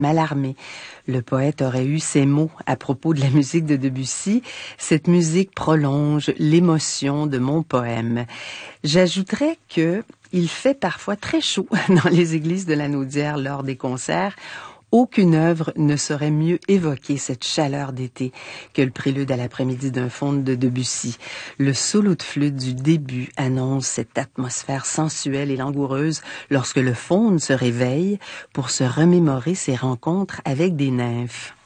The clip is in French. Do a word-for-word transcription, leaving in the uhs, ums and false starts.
Mallarmé. Le poète aurait eu ces mots à propos de la musique de Debussy. Cette musique prolonge l'émotion de mon poème. J'ajouterais que il fait parfois très chaud dans les églises de la Naudière lors des concerts. Aucune œuvre ne saurait mieux évoquer cette chaleur d'été que le prélude à l'après-midi d'un faune de Debussy. Le solo de flûte du début annonce cette atmosphère sensuelle et langoureuse lorsque le faune se réveille pour se remémorer ses rencontres avec des nymphes.